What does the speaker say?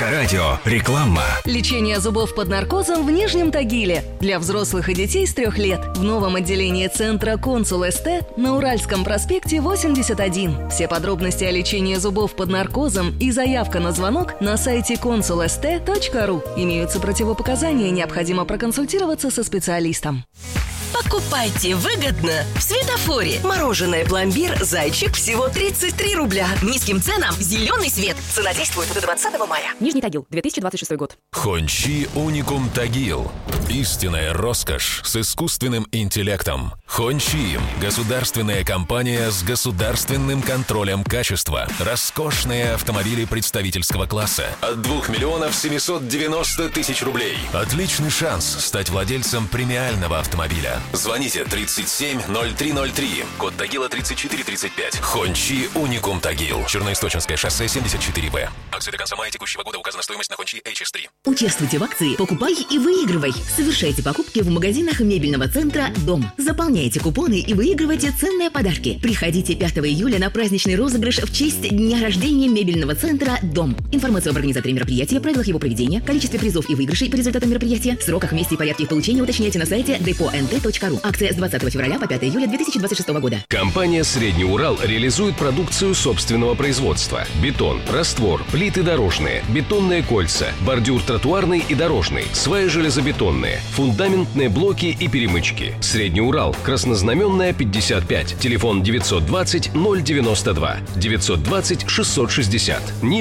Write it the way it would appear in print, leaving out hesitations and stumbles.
Авторадио. Реклама. Лечение зубов под наркозом в Нижнем Тагиле. Для взрослых и детей с 3 лет. В новом отделении центра «Консул СТ» на Уральском проспекте 81. Все подробности о лечении зубов под наркозом и заявка на звонок на сайте consulst.ru. Имеются противопоказания, необходимо проконсультироваться со специалистом. Покупайте выгодно в Светофоре. Мороженое пломбир «Зайчик» всего 33 рубля. Низким ценам зеленый свет. Цена действует до 20 мая. Нижний Тагил, 2026 год. Хончи Уникум Тагил. Истинная роскошь с искусственным интеллектом. Хончи – государственная компания с государственным контролем качества. Роскошные автомобили представительского класса. От 2 миллионов 790 тысяч рублей. Отличный шанс стать владельцем премиального автомобиля. Звоните 370303, код Тагила 3435. Хончи Уникум Тагил. Черноисточенское шоссе 74В. Акции до конца мая текущего года. Указана стоимость на Хончи HS3. Участвуйте в акции «Покупай и выигрывай». Совершайте покупки в магазинах мебельного центра «Дом». Заполняйте купоны и выигрывайте ценные подарки. Приходите 5 июля на праздничный розыгрыш в честь дня рождения мебельного центра «Дом». Информацию об организаторе мероприятия, правилах его проведения, количестве призов и выигрышей по результатам мероприятия, сроках, месте и порядке их получения уточняйте на сайте depo.nt.ru. Акция с 20 февраля по 5 июля 2026 года. Компания «Средний Урал» реализует продукцию собственного производства. Бетон, раствор, плиты дорожные, бетонные кольца, бордюр тротуарный и дорожный, сваи железобетонные, фундаментные блоки и перемычки. «Средний Урал», Краснознаменная, 55, телефон 920 092, 920 660.